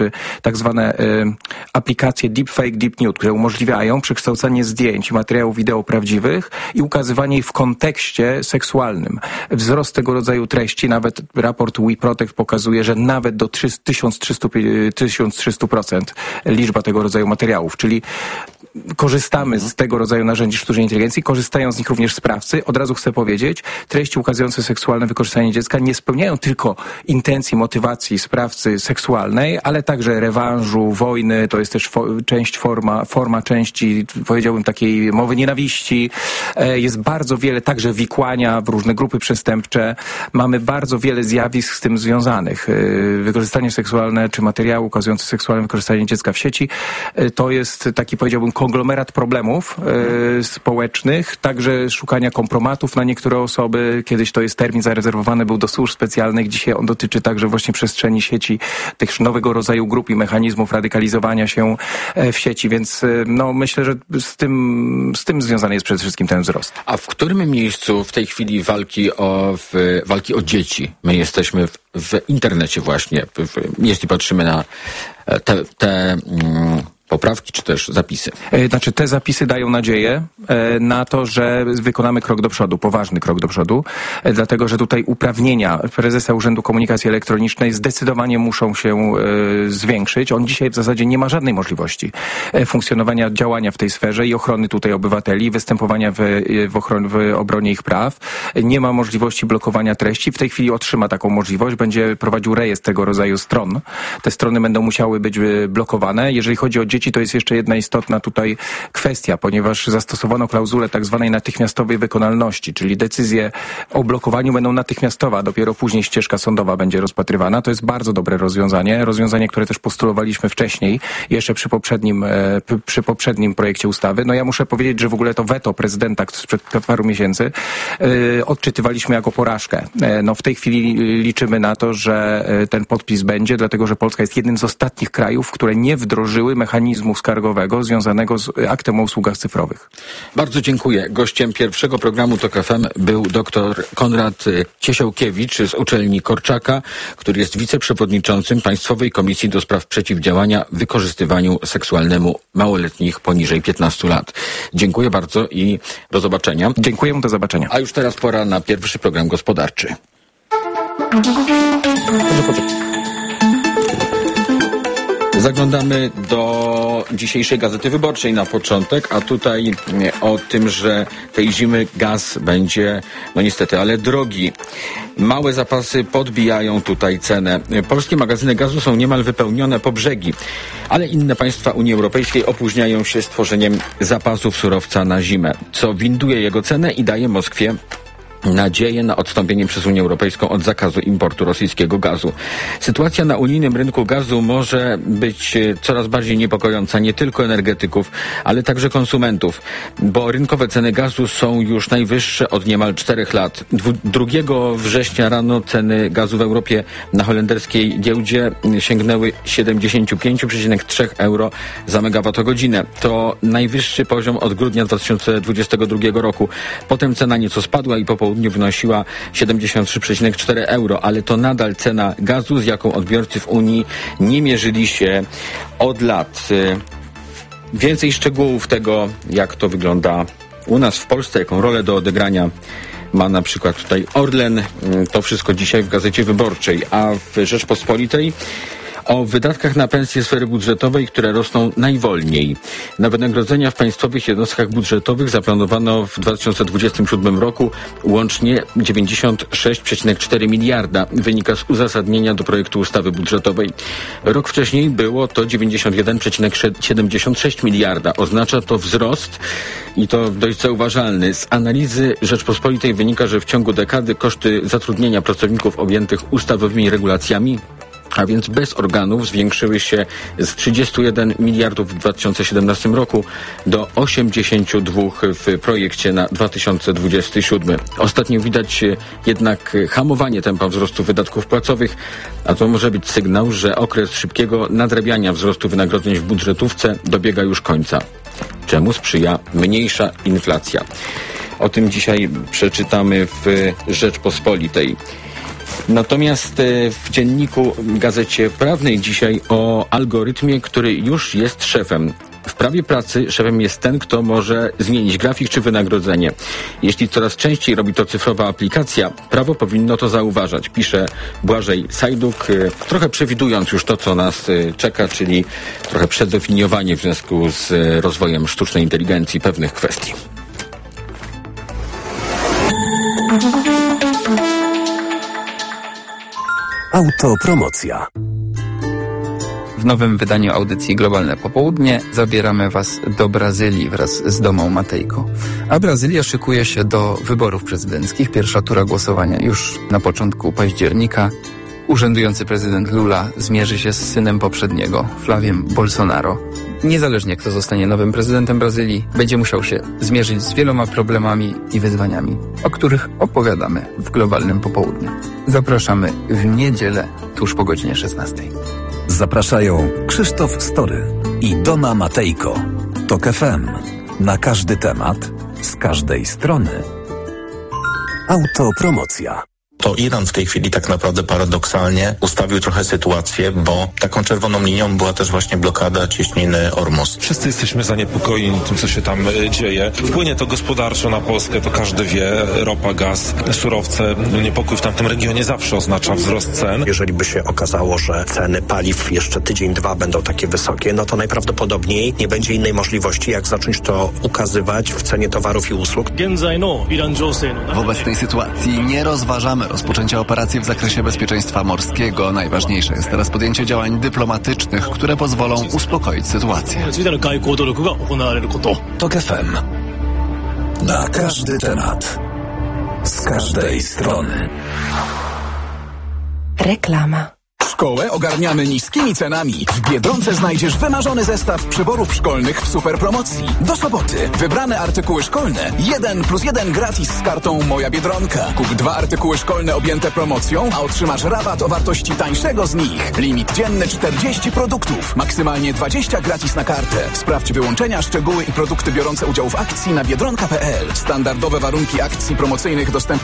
chociażby tak zwane aplikacje deepfake, deep nude, które umożliwiają przekształcanie zdjęć i materiałów wideo prawdziwych i ukazywanie ich w kontekście seksualnym. Wzrost tego rodzaju treści, nawet raport WeProtect pokazuje, że nawet do 1300% liczba tego rodzaju materiałów, czyli korzystamy z tego rodzaju narzędzi sztucznej inteligencji, korzystają z nich również sprawcy. Od razu chcę powiedzieć, treści ukazujące seksualne wykorzystanie dziecka nie spełniają tylko intencji, motywacji sprawcy seksualnej, ale także rewanżu, wojny, to jest też forma części, powiedziałbym, takiej mowy nienawiści. Jest bardzo wiele także wikłania w różne grupy przestępcze. Mamy bardzo wiele zjawisk z tym związanych. Wykorzystanie seksualne, czy materiały ukazujące seksualne wykorzystanie dziecka w sieci, to jest taki, powiedziałbym, konglomerat problemów społecznych, także szukania kompromatów na niektóre osoby. Kiedyś to jest termin zarezerwowany był do służb specjalnych, dzisiaj on dotyczy także właśnie przestrzeni sieci, tych nowego rodzaju grup i mechanizmów radykalizowania się w sieci, więc no, myślę, że z tym związany jest przede wszystkim ten wzrost. A w którym miejscu w tej chwili walki o dzieci my jesteśmy w internecie właśnie, jeśli patrzymy na te poprawki, czy też zapisy? Znaczy, te zapisy dają nadzieję na to, że wykonamy krok do przodu, poważny krok do przodu, dlatego, że tutaj uprawnienia prezesa Urzędu Komunikacji Elektronicznej zdecydowanie muszą się zwiększyć. On dzisiaj w zasadzie nie ma żadnej możliwości funkcjonowania, działania w tej sferze i ochrony tutaj obywateli, występowania w obronie ich praw. Nie ma możliwości blokowania treści. W tej chwili otrzyma taką możliwość, będzie prowadził rejestr tego rodzaju stron. Te strony będą musiały być blokowane. Jeżeli chodzi o dzieci, to jest jeszcze jedna istotna tutaj kwestia, ponieważ zastosowano klauzulę tak zwanej natychmiastowej wykonalności, czyli decyzje o blokowaniu będą natychmiastowe, a dopiero później ścieżka sądowa będzie rozpatrywana. To jest bardzo dobre rozwiązanie, które też postulowaliśmy wcześniej, jeszcze przy poprzednim projekcie ustawy. No ja muszę powiedzieć, że w ogóle to weto prezydenta sprzed paru miesięcy odczytywaliśmy jako porażkę. No w tej chwili liczymy na to, że ten podpis będzie, dlatego że Polska jest jednym z ostatnich krajów, które nie wdrożyły mechanizmu skargowego związanego z aktem o usługach cyfrowych. Bardzo dziękuję. Gościem pierwszego programu TOK FM był dr Konrad Ciesiałkiewicz z uczelni Korczaka, który jest wiceprzewodniczącym Państwowej Komisji do Spraw Przeciwdziałania Wykorzystywaniu Seksualnemu Małoletnich poniżej 15 lat. Dziękuję bardzo i do zobaczenia. Dziękuję, do zobaczenia. A już teraz pora na pierwszy program gospodarczy. Zaglądamy do dzisiejszej Gazety Wyborczej na początek, a tutaj o tym, że tej zimy gaz będzie, no niestety, ale drogi. Małe zapasy podbijają tutaj cenę. Polskie magazyny gazu są niemal wypełnione po brzegi, ale inne państwa Unii Europejskiej opóźniają się z tworzeniem zapasów surowca na zimę, co winduje jego cenę i daje Moskwie nadzieję na odstąpienie przez Unię Europejską od zakazu importu rosyjskiego gazu. Sytuacja na unijnym rynku gazu może być coraz bardziej niepokojąca nie tylko energetyków, ale także konsumentów, bo rynkowe ceny gazu są już najwyższe od niemal 4 lat. 2 września rano ceny gazu w Europie na holenderskiej giełdzie sięgnęły 75,3 euro za megawattogodzinę. To najwyższy poziom od grudnia 2022 roku. Potem cena nieco spadła i po południu wynosiła 73,4 euro, ale to nadal cena gazu, z jaką odbiorcy w Unii nie mierzyli się od lat. Więcej szczegółów tego, jak to wygląda u nas w Polsce, jaką rolę do odegrania ma na przykład tutaj Orlen. To wszystko dzisiaj w Gazecie Wyborczej, a w Rzeczpospolitej o wydatkach na pensje sfery budżetowej, które rosną najwolniej. Na wynagrodzenia w państwowych jednostkach budżetowych zaplanowano w 2027 roku łącznie 96,4 miliarda. Wynika z uzasadnienia do projektu ustawy budżetowej. Rok wcześniej było to 91,76 miliarda. Oznacza to wzrost i to dość zauważalny. Z analizy Rzeczpospolitej wynika, że w ciągu dekady koszty zatrudnienia pracowników objętych ustawowymi regulacjami, a więc bez organów, zwiększyły się z 31 miliardów w 2017 roku do 82 w projekcie na 2027. Ostatnio widać jednak hamowanie tempa wzrostu wydatków płacowych, a to może być sygnał, że okres szybkiego nadrabiania wzrostu wynagrodzeń w budżetówce dobiega już końca, czemu sprzyja mniejsza inflacja. O tym dzisiaj przeczytamy w Rzeczpospolitej. Natomiast w dzienniku, gazecie prawnej dzisiaj o algorytmie, który już jest szefem. W prawie pracy szefem jest ten, kto może zmienić grafik czy wynagrodzenie. Jeśli coraz częściej robi to cyfrowa aplikacja, prawo powinno to zauważać, pisze Błażej Sajduk, trochę przewidując już to, co nas czeka, czyli trochę przeddefiniowanie w związku z rozwojem sztucznej inteligencji pewnych kwestii. Autopromocja. W nowym wydaniu audycji Globalne Popołudnie zabieramy Was do Brazylii wraz z Domą Matejko. A Brazylia szykuje się do wyborów prezydenckich. Pierwsza tura głosowania już na początku października. Urzędujący prezydent Lula zmierzy się z synem poprzedniego, Flaviem Bolsonaro. Niezależnie kto zostanie nowym prezydentem Brazylii, będzie musiał się zmierzyć z wieloma problemami i wyzwaniami, o których opowiadamy w Globalnym Popołudniu. Zapraszamy w niedzielę tuż po godzinie 16. Zapraszają Krzysztof Story i Doma Matejko. TOK FM. Na każdy temat, z każdej strony. Autopromocja. To Iran w tej chwili tak naprawdę paradoksalnie ustawił trochę sytuację, bo taką czerwoną linią była też właśnie blokada cieśniny Ormus. Wszyscy jesteśmy zaniepokojeni tym, co się tam dzieje. Wpłynie to gospodarczo na Polskę, to każdy wie. Ropa, gaz, surowce. Niepokój w tamtym regionie zawsze oznacza wzrost cen. Jeżeli by się okazało, że ceny paliw jeszcze tydzień, dwa będą takie wysokie, no to najprawdopodobniej nie będzie innej możliwości, jak zacząć to ukazywać w cenie towarów i usług. Wobec tej sytuacji nie rozważamy rozpoczęcia operacji w zakresie bezpieczeństwa morskiego. Najważniejsze jest teraz podjęcie działań dyplomatycznych, które pozwolą uspokoić sytuację. TOK FM. Na każdy temat, z każdej strony. Reklama. Szkołę ogarniamy niskimi cenami. W Biedronce znajdziesz wymarzony zestaw przyborów szkolnych w super promocji. Do soboty wybrane artykuły szkolne 1+1 gratis z kartą Moja Biedronka. Kup 2 artykuły szkolne objęte promocją, a otrzymasz rabat o wartości tańszego z nich. Limit dzienny 40 produktów. Maksymalnie 20 gratis na kartę. Sprawdź wyłączenia, szczegóły i produkty biorące udział w akcji na biedronka.pl. Standardowe warunki akcji promocyjnych dostępne